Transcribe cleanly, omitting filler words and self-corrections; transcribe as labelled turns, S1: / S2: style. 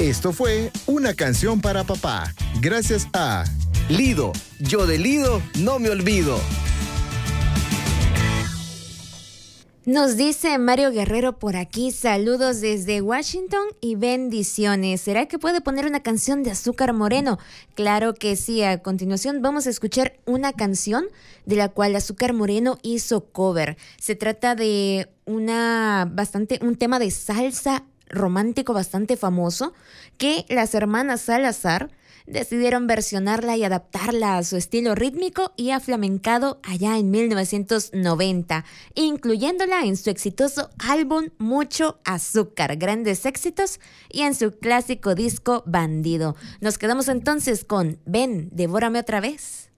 S1: Esto fue Una canción para papá, gracias a
S2: Lido, yo de Lido no me olvido.
S3: Nos dice Mario Guerrero por aquí, saludos desde Washington y bendiciones. ¿Será que puede poner una canción de Azúcar Moreno? Claro que sí. A continuación vamos a escuchar una canción de la cual Azúcar Moreno hizo cover. Se trata de un tema de salsa romántico bastante famoso que las hermanas Salazar decidieron versionarla y adaptarla a su estilo rítmico y aflamencado allá en 1990, incluyéndola en su exitoso álbum Mucho Azúcar, Grandes Éxitos, y en su clásico disco Bandido. Nos quedamos entonces con Ven, devórame otra vez.